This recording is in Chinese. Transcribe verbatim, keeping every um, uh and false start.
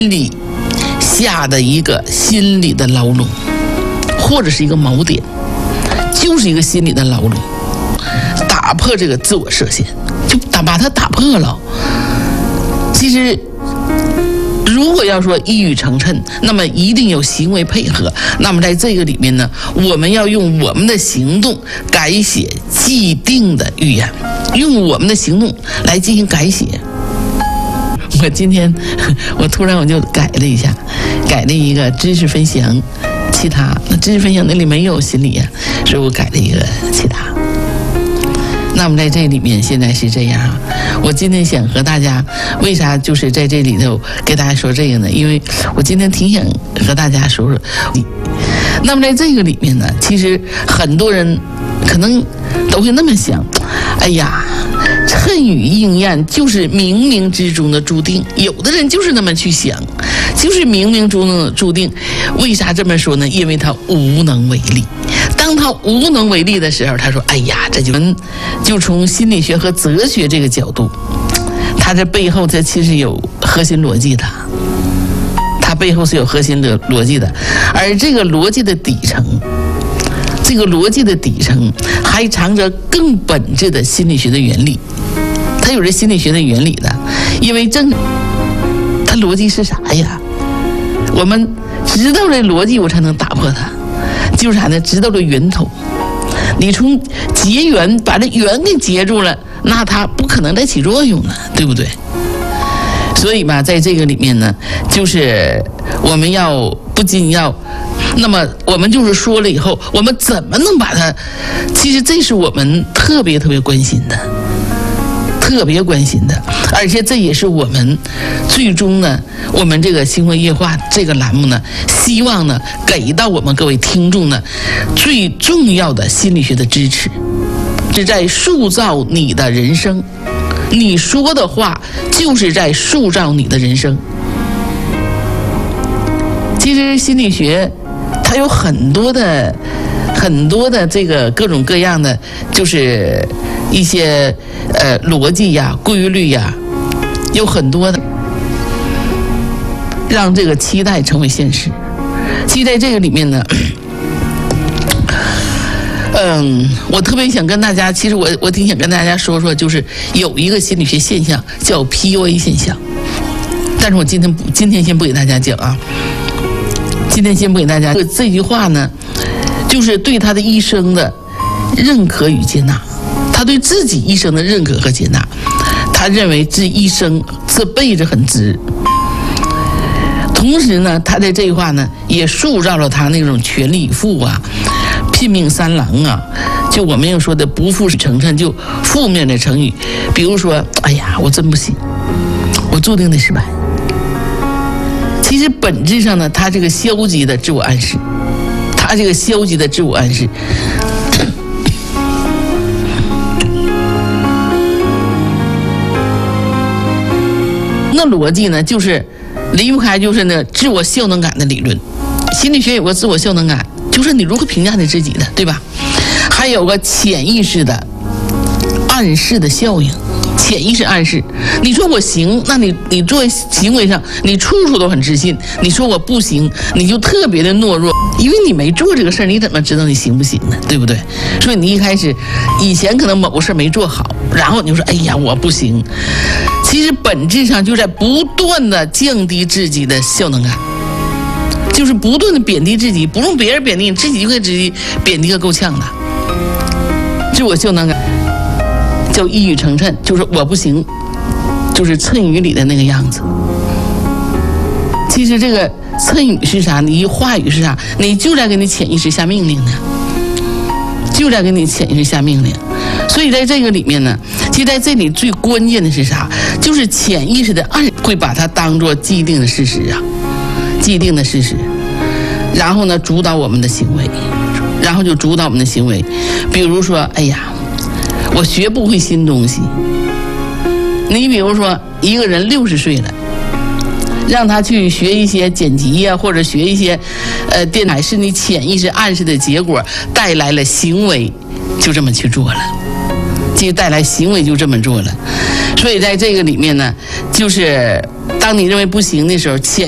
里下的一个心理的牢笼，或者是一个锚点，就是一个心理的牢笼，打破这个自我设限，就打把它打破了。其实如果要说一语成谶，那么一定有行为配合。那么在这个里面呢，我们要用我们的行动改写既定的预言，用我们的行动来进行改写。我今天我突然我就改了一下，改了一个知识分享其他，那知识分享那里没有心理啊，所以我改了一个其他。那么在这里面现在是这样啊，我今天想和大家，为啥就是在这里头给大家说这个呢？因为我今天挺想和大家说说。那么在这个里面呢，其实很多人可能都会那么想，哎呀，谶语应验就是冥冥之中的注定。有的人就是那么去想，就是冥冥中的注定。为啥这么说呢？因为他无能为力。当他无能为力的时候，他说哎呀，这就就从心理学和哲学这个角度，他这背后这其实有核心逻辑的，它背后是有核心的逻辑的。而这个逻辑的底层，这个逻辑的底层还藏着更本质的心理学的原理，它有着心理学的原理的。因为正它逻辑是啥呀？我们知道这逻辑，我才能打破它。就是啥呢？知道了源头，你从结缘把这缘给结住了，那它不可能再起作用了，对不对？所以吧，在这个里面呢，就是我们要不仅要，那么我们就是说了以后，我们怎么能把它？其实这是我们特别特别关心的，特别关心的，而且这也是我们最终呢，我们这个星火夜话这个栏目呢，希望呢给到我们各位听众呢最重要的心理学的支持，是在塑造你的人生。你说的话就是在塑造你的人生。其实心理学它有很多的很多的这个各种各样的，就是一些呃逻辑呀、规律呀，有很多的让这个期待成为现实。其实在这个里面呢，嗯，我特别想跟大家，其实我我挺想跟大家说说，就是有一个心理学现象叫 P U A 现象，但是我今天不，今天先不给大家讲啊，今天先不给大家。这句话呢，就是对他的一生的认可与接纳，他对自己一生的认可和接纳，他认为这一生这辈子很值。同时呢，他在这句话呢，也塑造了他那种全力以赴啊。拼命三郎啊，就我们要说的不负成谶，就负面的成语，比如说，哎呀，我真不行，我注定的失败。其实本质上呢，他这个消极的自我暗示，他这个消极的自我暗示，那逻辑呢，就是离不开就是呢自我效能感的理论。心理学有个自我效能感，就是你如何评价你自己的，对吧？还有个潜意识的暗示的效应，潜意识暗示。你说我行，那你你做行为上你处处都很自信；你说我不行，你就特别的懦弱，因为你没做这个事儿，你怎么知道你行不行呢？对不对？所以你一开始以前可能某个事儿没做好，然后你就说哎呀我不行，其实本质上就在不断的降低自己的效能感。就是不断的贬低自己，不用别人贬低你，自己就给自己贬低个够呛的。自我效能感叫一语成谶，就是我不行，就是谶语里的那个样子。其实这个谶语是啥？你话语是啥？你就在给你潜意识下命令呢，就在给你潜意识下命令。所以在这个里面呢，其实在这里最关键的是啥？就是潜意识的暗会把它当作既定的事实啊。既定的事实，然后呢主导我们的行为，然后就主导我们的行为。比如说，哎呀，我学不会新东西。你比如说，一个人六十岁了，让他去学一些剪辑呀、啊，或者学一些呃电脑，是你潜意识暗示的结果，带来了行为，就这么去做了。就带来行为就这么做了。所以在这个里面呢，就是当你认为不行的时候，潜